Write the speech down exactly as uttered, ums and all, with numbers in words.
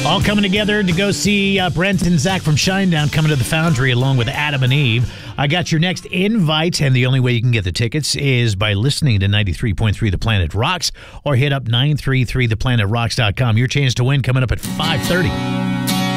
All coming together to go see uh, Brent and Zach from Shinedown coming to the Foundry along with Adam and Eve. I got your next invite, and the only way you can get the tickets is by listening to ninety-three point three The Planet Rocks or hit up nine three three the planet rocks dot com. Your chance to win coming up at five thirty.